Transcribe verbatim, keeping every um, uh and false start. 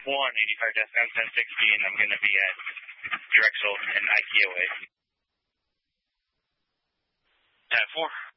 one, eighty-five Descom ten sixteen. I'm going to be at directional and I T O A. At four.